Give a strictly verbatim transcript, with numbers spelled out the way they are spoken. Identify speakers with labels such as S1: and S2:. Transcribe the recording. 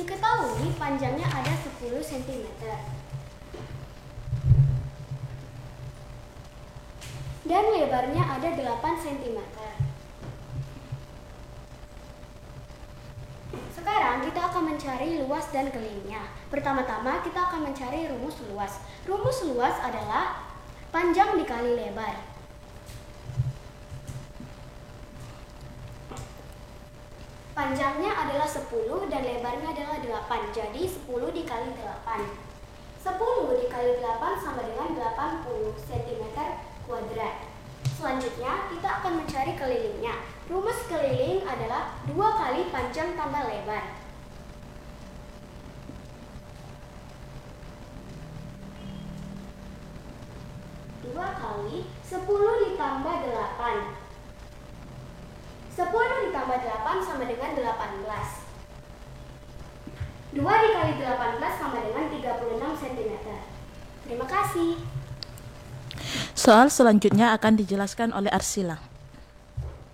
S1: Diketahui panjangnya ada sepuluh sentimeter. Dan lebarnya ada delapan sentimeter. Sekarang kita akan mencari luas dan kelilingnya. Pertama-tama kita akan mencari rumus luas. Rumus luas adalah panjang dikali lebar. Panjangnya adalah sepuluh dan lebarnya adalah delapan. Jadi sepuluh dikali delapan. sepuluh dikali delapan sama dengan delapan puluh sentimeter kuadrat. Selanjutnya kita akan mencari kelilingnya. Rumus keliling adalah dua kali panjang tambah lebar. dua kali sepuluh ditambah delapan. sepuluh ditambah delapan sama dengan delapan belas. dua dikali delapan belas sama dengan tiga puluh enam sentimeter. Terima kasih.
S2: Soal selanjutnya akan dijelaskan oleh Arsila.